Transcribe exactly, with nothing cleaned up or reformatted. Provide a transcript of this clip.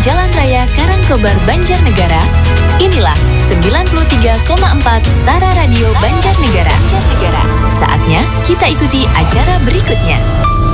Jalan Raya Karangkobar, Banjarnegara, inilah sembilan puluh tiga koma empat Setara Radio Banjarnegara. Banjarnegara. Saatnya kita ikuti acara berikutnya.